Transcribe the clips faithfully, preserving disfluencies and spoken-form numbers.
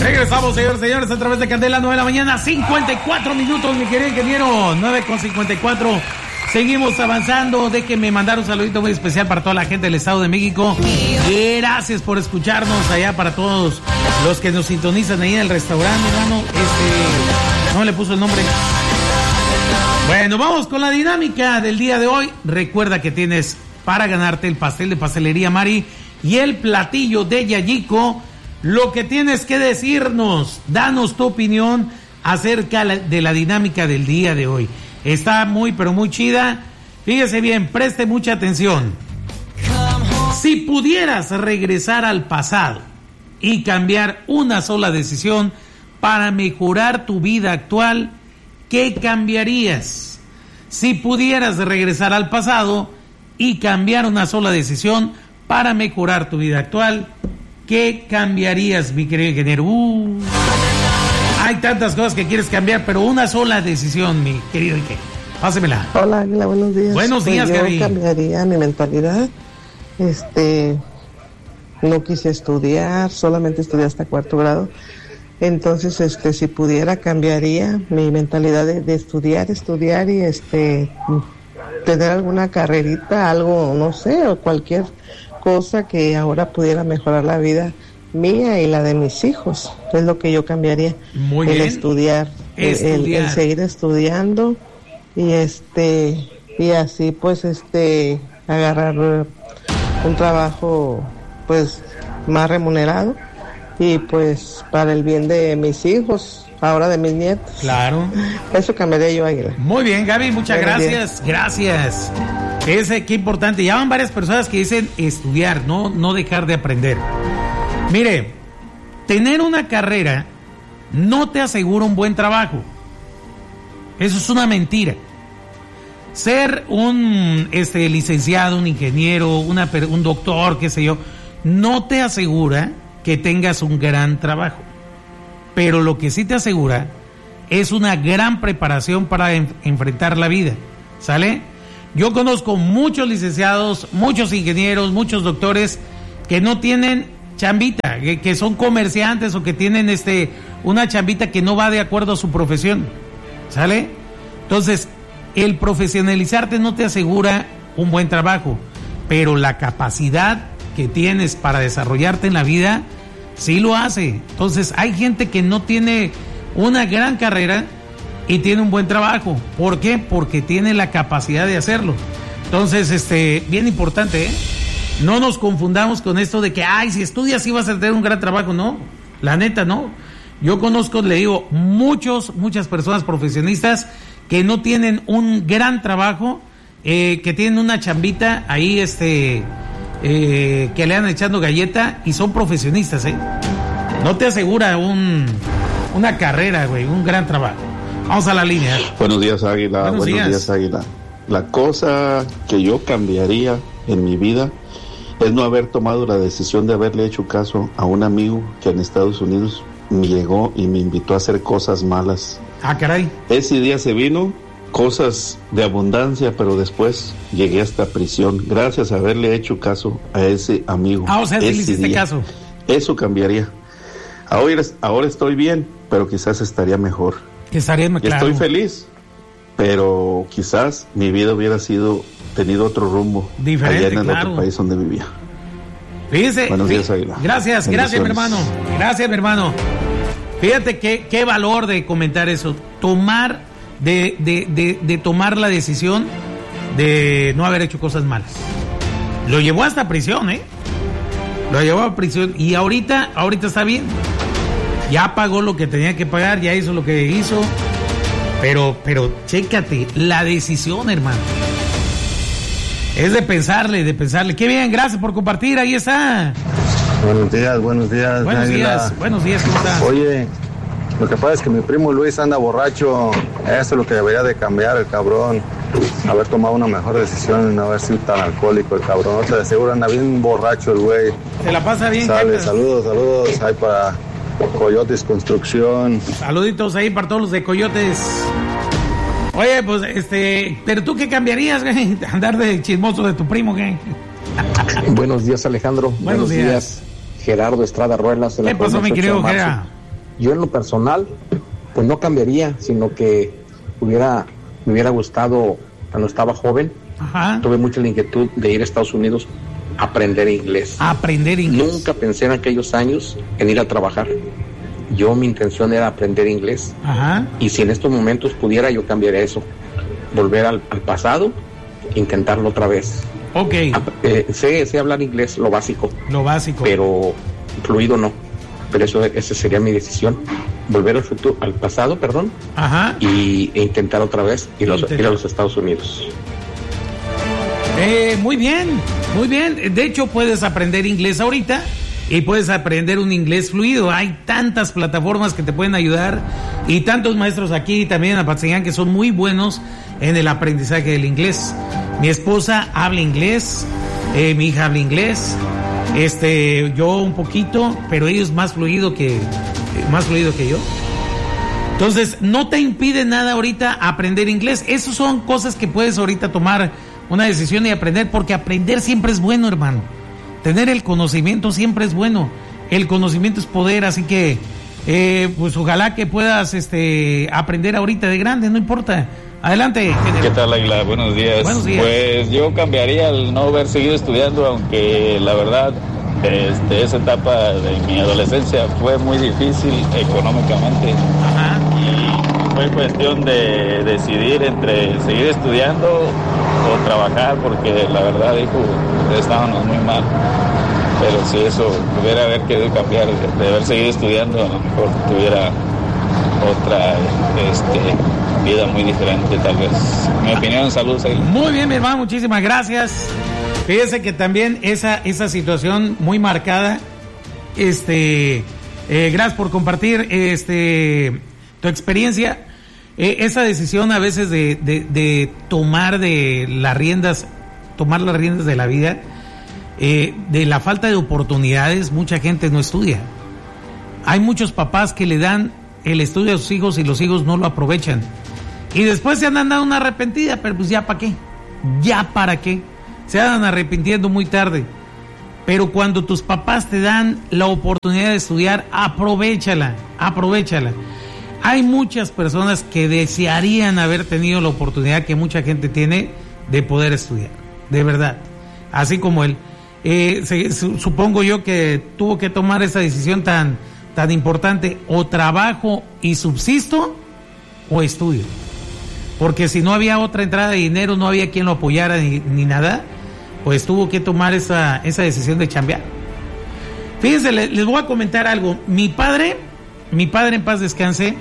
Regresamos, señores, señores, a través de Candela, nueve de la mañana, cincuenta y cuatro minutos, mi querido ingeniero, nueve con cincuenta y cuatro. Seguimos avanzando. Déjenme mandar un saludito muy especial para toda la gente del Estado de México. Gracias por escucharnos allá, para todos los que nos sintonizan ahí en el restaurante, hermano. Este, no le puso el nombre. Bueno, vamos con la dinámica del día de hoy. Recuerda que tienes para ganarte el pastel de Pastelería Mari y el platillo de Yayico. Lo que tienes que decirnos, danos tu opinión acerca de la dinámica del día de hoy. Está muy, pero muy chida. Fíjese bien, preste mucha atención. Si pudieras regresar al pasado y cambiar una sola decisión para mejorar tu vida actual, ¿qué cambiarías? Si pudieras regresar al pasado y cambiar una sola decisión para mejorar tu vida actual, ¿qué cambiarías, mi querido ingeniero? Uh, hay tantas cosas que quieres cambiar, pero una sola decisión, mi querido Ike. Pásemela. Hola, Águila, buenos días. Buenos días, pues Gaby. Yo cambiaría mi mentalidad. Este, no quise estudiar, solamente estudié hasta cuarto grado. Entonces, este, si pudiera, cambiaría mi mentalidad de, de estudiar, estudiar y este, tener alguna carrerita, algo, no sé, o cualquier cosa que ahora pudiera mejorar la vida mía y la de mis hijos. Es lo que yo cambiaría. Muy el bien. Estudiar, Estudiar. El, el seguir estudiando y este y así pues este agarrar un trabajo pues más remunerado y pues para el bien de mis hijos, ahora de mis nietos. Claro. Eso cambiaría yo, Águila. Muy bien, Gaby, muchas Buenos gracias. Días. Gracias. Ese, qué importante. Ya van varias personas que dicen estudiar, no, no dejar de aprender. Mire, tener una carrera no te asegura un buen trabajo. Eso es una mentira. Ser un este, licenciado, un ingeniero, una, un doctor, qué sé yo, no te asegura que tengas un gran trabajo. Pero lo que sí te asegura es una gran preparación para en, enfrentar la vida. ¿Sale? Yo conozco muchos licenciados, muchos ingenieros, muchos doctores que no tienen chambita, que, que son comerciantes o que tienen este una chambita que no va de acuerdo a su profesión. ¿Sale? Entonces, el profesionalizarte no te asegura un buen trabajo, pero la capacidad que tienes para desarrollarte en la vida sí lo hace. Entonces, hay gente que no tiene una gran carrera y tiene un buen trabajo. ¿Por qué? Porque tiene la capacidad de hacerlo. Entonces, este, bien importante, ¿eh? No nos confundamos con esto de que, ay, si estudias sí vas a tener un gran trabajo. No, la neta, no. Yo conozco, le digo, muchos, muchas personas profesionistas que no tienen un gran trabajo, eh, que tienen una chambita ahí, este, eh, que le han echando galleta y son profesionistas, ¿eh? No te asegura un, una carrera, güey, un gran trabajo. Vamos a la línea. Buenos días, Águila. Buenos, Buenos días. días, Águila. La cosa que yo cambiaría en mi vida es no haber tomado la decisión de haberle hecho caso a un amigo que en Estados Unidos me llegó y me invitó a hacer cosas malas. Ah, caray. Ese día se vino cosas de abundancia, pero después llegué hasta prisión gracias a haberle hecho caso a ese amigo. Ah, o sea, sí le hiciste caso. Eso cambiaría. Ahora, ahora estoy bien, pero quizás estaría mejor. Que estaría más claro. Estoy feliz, pero quizás mi vida hubiera sido tenido otro rumbo. Diferente, allá en el claro. otro país donde vivía. Fíjese. Buenos días, Águila. Gracias, gracias, mi hermano. Gracias, mi hermano. Fíjate qué, qué valor de comentar eso. Tomar, de, de, de, de tomar la decisión de no haber hecho cosas malas. Lo llevó hasta prisión, ¿eh? Lo llevó a prisión. Y ahorita, ahorita está bien. Ya pagó lo que tenía que pagar, ya hizo lo que hizo. Pero, pero, chécate, la decisión, hermano. Es de pensarle, de pensarle. Qué bien, gracias por compartir, ahí está. Buenos días, buenos días. Buenos Águila. días, buenos días, ¿cómo estás? Oye, lo que pasa es que mi primo Luis anda borracho. Eso es lo que debería de cambiar el cabrón. Haber tomado una mejor decisión y no haber sido tan alcohólico el cabrón. No te de seguro anda bien borracho el güey. Se la pasa bien. Sale, Carlos. saludos, saludos. Ahí para Coyotes Construcción. Saluditos ahí para todos los de Coyotes. Oye, pues, este, pero tú qué cambiarías, güey, andar de chismoso de tu primo, güey. Buenos días, Alejandro. Buenos, Buenos días. días. Gerardo Estrada Ruelas. ¿Qué pasó, mi querido Gerardo? Yo en lo personal, pues no cambiaría, sino que hubiera, me hubiera gustado, cuando estaba joven, Ajá. tuve mucha la inquietud de ir a Estados Unidos a aprender inglés. Aprender inglés. Nunca pensé en aquellos años en ir a trabajar. Yo, mi intención era aprender inglés. Ajá. Y si en estos momentos pudiera, yo cambiaría eso. Volver al, al pasado, intentarlo otra vez. Ok. Eh, sé, sé hablar inglés, lo básico. Lo básico. Pero fluido no. Pero eso, esa sería mi decisión. Volver al futuro, al pasado, perdón. Ajá. Y e intentar otra vez ir, los, ir a los Estados Unidos. Eh, muy bien, muy bien. De hecho, puedes aprender inglés ahorita y puedes aprender un inglés fluido. Hay tantas plataformas que te pueden ayudar y tantos maestros aquí también en Apatzingán que son muy buenos en el aprendizaje del inglés. Mi esposa habla inglés, eh, mi hija habla inglés, este, yo un poquito, pero ella es más fluido que, más fluido que yo. Entonces, no te impide nada ahorita aprender inglés. Esas son cosas que puedes ahorita tomar una decisión y aprender, porque aprender siempre es bueno, hermano. Tener el conocimiento siempre es bueno. El conocimiento es poder, así que eh, pues ojalá que puedas este aprender ahorita de grande, no importa. Adelante, ¿Qué tal, Águila? Buenos días. Buenos días. Pues yo cambiaría el no haber seguido estudiando, aunque la verdad este, esa etapa de mi adolescencia fue muy difícil económicamente. Ajá. Y fue cuestión de decidir entre seguir estudiando o trabajar, porque la verdad, hijo, estábamos muy mal. Pero si eso hubiera haber querido cambiar, de haber seguido estudiando, a lo mejor tuviera otra este, vida muy diferente, tal vez. Mi opinión, saludos ahí. Muy bien, mi hermano, muchísimas gracias. Fíjese que también esa, esa situación muy marcada, este, eh, gracias por compartir este tu experiencia. Eh, esa decisión a veces de, de, de tomar de las riendas, tomar las riendas de la vida, eh, de la falta de oportunidades, mucha gente no estudia. Hay muchos papás que le dan el estudio a sus hijos y los hijos no lo aprovechan. Y después se andan dando una arrepentida, pero pues ya para qué, ya para qué. Se andan arrepintiendo muy tarde. Pero cuando tus papás te dan la oportunidad de estudiar, aprovéchala, aprovéchala. Hay muchas personas que desearían haber tenido la oportunidad que mucha gente tiene de poder estudiar, de verdad, así como él. Eh, se, su, supongo yo que tuvo que tomar esa decisión tan, tan importante: o trabajo y subsisto o estudio, porque si no había otra entrada de dinero, no había quien lo apoyara ni, ni nada, pues tuvo que tomar esa, esa decisión de chambear. Fíjense, les, les voy a comentar algo. Mi padre, mi padre en paz descanse,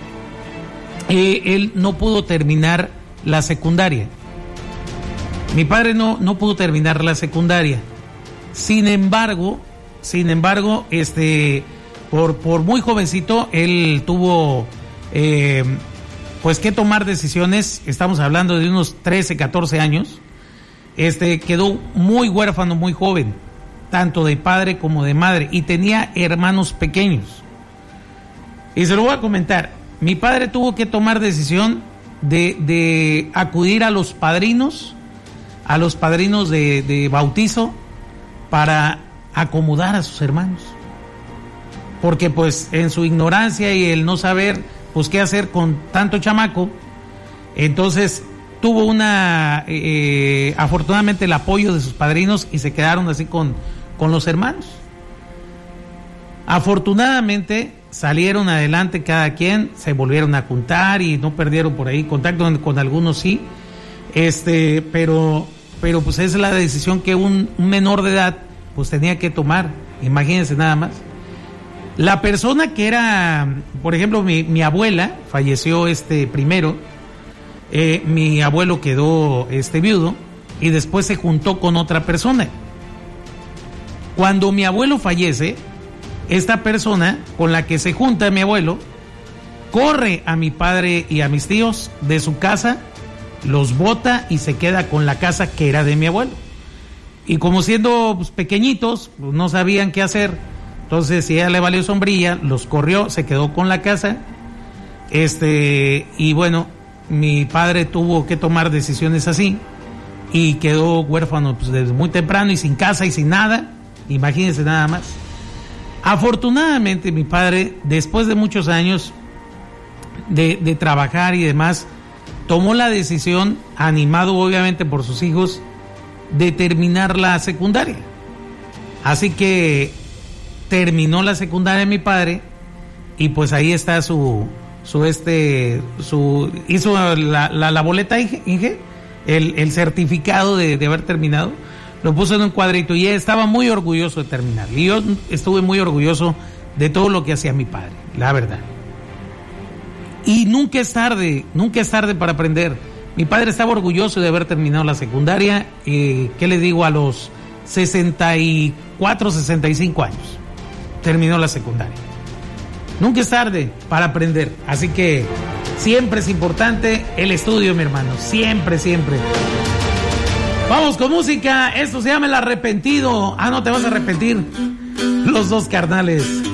eh, él no pudo terminar la secundaria. Mi padre no, no pudo terminar la secundaria. Sin embargo, sin embargo, este, por, por muy jovencito, él tuvo eh, pues que tomar decisiones. Estamos hablando de unos trece, catorce años. Este, quedó muy huérfano, muy joven, tanto de padre como de madre, y tenía hermanos pequeños. Y se lo voy a comentar. Mi padre tuvo que tomar decisión de, de acudir a los padrinos, a los padrinos de, de bautizo, para acomodar a sus hermanos. Porque pues en su ignorancia y el no saber pues qué hacer con tanto chamaco, entonces tuvo una, eh, afortunadamente el apoyo de sus padrinos y se quedaron así con, con los hermanos. Afortunadamente salieron adelante cada quien, se volvieron a juntar y no perdieron por ahí contacto con, con algunos, sí, este, pero, pero pues esa es la decisión que un, un menor de edad pues tenía que tomar. Imagínense nada más. La persona que era, por ejemplo, mi, mi abuela falleció este primero. Eh, mi abuelo quedó este viudo y después se juntó con otra persona. Cuando mi abuelo fallece, esta persona con la que se junta mi abuelo corre a mi padre y a mis tíos de su casa, los bota y se queda con la casa que era de mi abuelo. Y como siendo pues, pequeñitos, pues, no sabían qué hacer. Entonces, si ella le valió sombrilla, los corrió, se quedó con la casa. Este, y bueno, mi padre tuvo que tomar decisiones así y quedó huérfano pues, desde muy temprano y sin casa y sin nada. Imagínense nada más. Afortunadamente mi padre, después de muchos años de, de trabajar y demás, tomó la decisión, animado obviamente por sus hijos, de terminar la secundaria. Así que terminó la secundaria mi padre y pues ahí está su su este su hizo la, la, la boleta Inge, el, el certificado de, de haber terminado, lo puso en un cuadrito y él estaba muy orgulloso de terminar. Y yo estuve muy orgulloso de todo lo que hacía mi padre, la verdad. Y nunca es tarde, nunca es tarde para aprender. Mi padre estaba orgulloso de haber terminado la secundaria, eh, ¿qué le digo? A los sesenta y cuatro, sesenta y cinco años terminó la secundaria. Nunca es tarde para aprender, así que siempre es importante el estudio, mi hermano, siempre, siempre. Vamos con música, esto se llama El Arrepentido. Ah, no te vas a arrepentir. Los Dos Carnales.